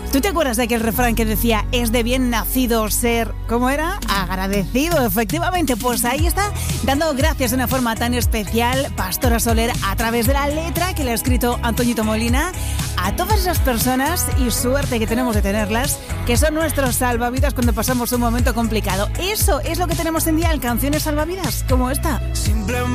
¿Tú te acuerdas de aquel refrán que decía es de bien nacido ser, ¿cómo era? Agradecido, efectivamente. Pues ahí está, dando gracias de una forma tan especial Pastora Soler a través de la letra que le ha escrito Antoñito Molina a todas esas personas, y suerte que tenemos de tenerlas, que son nuestros salvavidas cuando pasamos un momento complicado. Eso es lo que tenemos en Dial, canciones salvavidas como esta. Simplemente